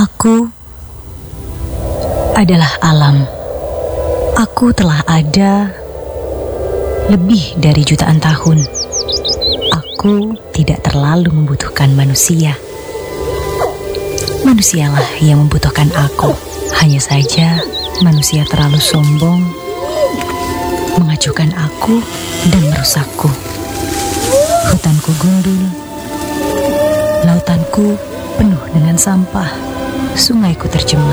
Aku adalah alam. Aku telah ada lebih dari jutaan tahun. Aku tidak terlalu membutuhkan manusia. Manusialah yang membutuhkan aku. Hanya saja manusia terlalu sombong, mengacuhkan aku dan merusakku. Hutanku gundul, lautanku penuh dengan sampah, sungaiku tercemar.